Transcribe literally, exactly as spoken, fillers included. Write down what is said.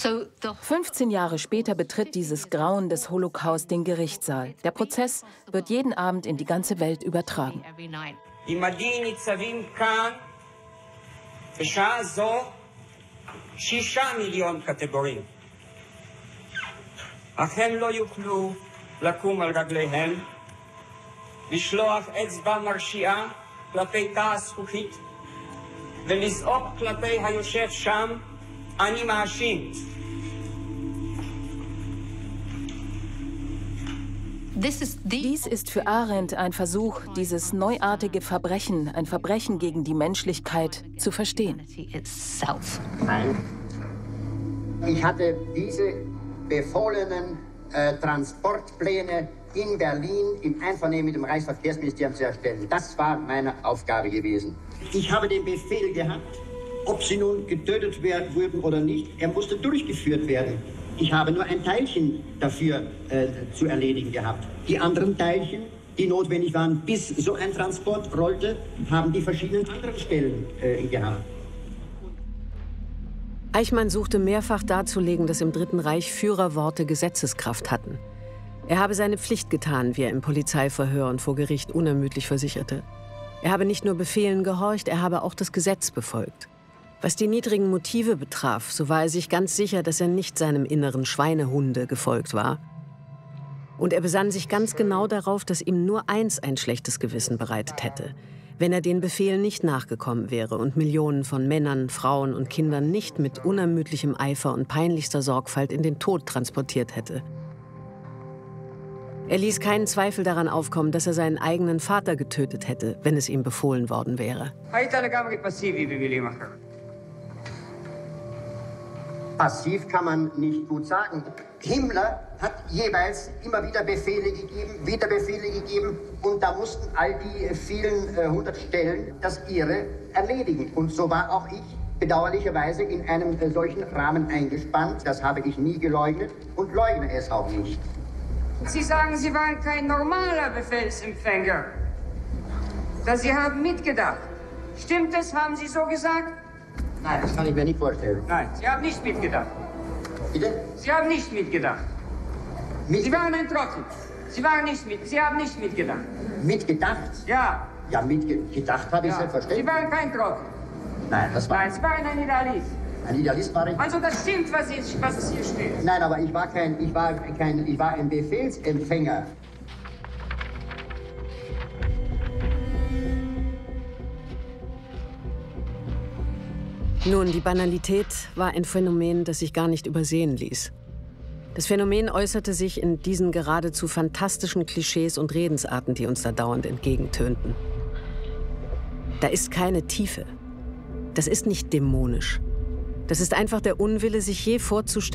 fünfzehn Jahre später betritt dieses Grauen des Holocaust den Gerichtssaal. Der Prozess wird jeden Abend in die ganze Welt übertragen. Dies ist für Arendt ein Versuch, dieses neuartige Verbrechen, ein Verbrechen gegen die Menschlichkeit, zu verstehen. Nein. Ich hatte diese befohlenen äh, Transportpläne in Berlin im Einvernehmen mit dem Reichsverkehrsministerium zu erstellen. Das war meine Aufgabe gewesen. Ich habe den Befehl gehabt, ob sie nun getötet werden, wurden oder nicht, er musste durchgeführt werden. Ich habe nur ein Teilchen dafür äh, zu erledigen gehabt. Die anderen Teilchen, die notwendig waren, bis so ein Transport rollte, haben die verschiedenen anderen Stellen äh, gehabt. Eichmann suchte mehrfach darzulegen, dass im Dritten Reich Führerworte Gesetzeskraft hatten. Er habe seine Pflicht getan, wie er im Polizeiverhör und vor Gericht unermüdlich versicherte. Er habe nicht nur Befehlen gehorcht, er habe auch das Gesetz befolgt. Was die niedrigen Motive betraf, so war er sich ganz sicher, dass er nicht seinem inneren Schweinehunde gefolgt war. Und er besann sich ganz genau darauf, dass ihm nur eins ein schlechtes Gewissen bereitet hätte: wenn er den Befehlen nicht nachgekommen wäre und Millionen von Männern, Frauen und Kindern nicht mit unermüdlichem Eifer und peinlichster Sorgfalt in den Tod transportiert hätte. Er ließ keinen Zweifel daran aufkommen, dass er seinen eigenen Vater getötet hätte, wenn es ihm befohlen worden wäre. Passiv kann man nicht gut sagen. Himmler hat jeweils immer wieder Befehle gegeben, wieder Befehle gegeben, und da mussten all die vielen äh, hundert Stellen das ihre erledigen. Und so war auch ich bedauerlicherweise in einem äh, solchen Rahmen eingespannt. Das habe ich nie geleugnet und leugne es auch nicht. Sie sagen, Sie waren kein normaler Befehlsempfänger. Dass Sie haben mitgedacht. Stimmt es? Haben Sie so gesagt? Nein, das kann ich mir nicht vorstellen. Nein, Sie haben nicht mitgedacht. Bitte? Sie haben nicht mitgedacht. Mit Sie waren ein Trottel. Sie waren nicht mit. Sie haben nicht mitgedacht. Mitgedacht? Ja. Ja, mitgedacht habe ich Ja. selbstverständlich. Sie waren kein Trottel. Nein, das war... Nein, Sie waren ein Idealist. Ein Idealist war ich. Also das stimmt, was, jetzt, was hier steht. Nein, aber ich war kein, ich war kein, ich war ein Befehlsempfänger. Nun, die Banalität war ein Phänomen, das sich gar nicht übersehen ließ. Das Phänomen äußerte sich in diesen geradezu fantastischen Klischees und Redensarten, die uns da dauernd entgegentönten. Da ist keine Tiefe. Das ist nicht dämonisch. Das ist einfach der Unwille, sich je vorzustellen,